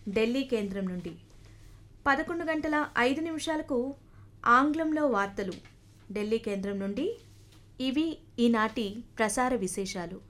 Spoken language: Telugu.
ఢిల్లీ కేంద్రం నుండి. 11:05 ఆంగ్లంలో వార్తలు ఢిల్లీ కేంద్రం నుండి. ఇవి ఈనాటి ప్రసార విశేషాలు.